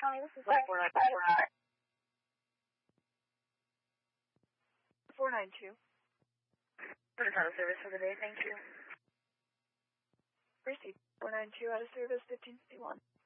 County, this is 492. 492. First out of service for the day, thank you. Received. 492 out of service, 1551.